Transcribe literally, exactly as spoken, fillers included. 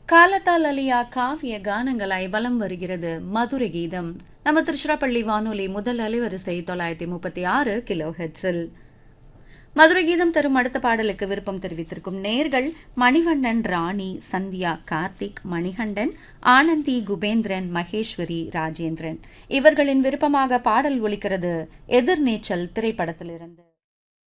காலத்தால் அழியா காவிய கானங்களாய் வலம் வருகிறது மதுரை கீதம். நம்ம திருச்சிராப்பள்ளி வானொலி முதல் அலைவரிசை தொள்ளாயிரத்தி முப்பத்தி ஆறு கிலோ ஹெட்ஸில். மதுரை கீதம் தரும் அடுத்த பாடலுக்கு விருப்பம் தெரிவித்திருக்கும் நேர்கள் மணிவண்ணன், ராணி, சந்தியா, கார்த்திக், மணிகண்டன், ஆனந்தி, குபேந்திரன், மகேஸ்வரி, ராஜேந்திரன் இவர்களின் விருப்பமாக பாடல் ஒலிக்கிறது எதிர்நீச்சல் திரைப்படத்திலிருந்து.